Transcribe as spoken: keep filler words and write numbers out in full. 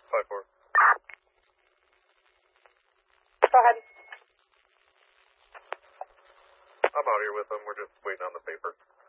five four. Go ahead. I'm out here with them. We're just waiting on the paper.